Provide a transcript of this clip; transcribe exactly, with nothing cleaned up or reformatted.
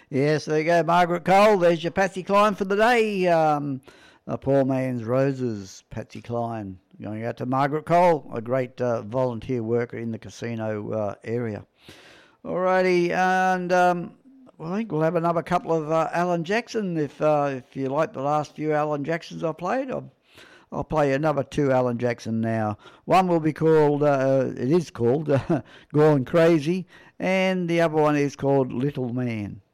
Yes, there you go, Margaret Cole. There's your Patsy Cline for the day. Um, a poor man's roses, Patsy Cline. Going out to Margaret Cole, a great uh, volunteer worker in the casino uh, area. Alrighty, and um, well, I think we'll have another couple of uh, Alan Jackson if uh, if you like the last few Alan Jacksons I played. I'll, I'll play another two Alan Jackson now. One will be called, uh, it is called uh, Gone Crazy, and the other one is called Little Man.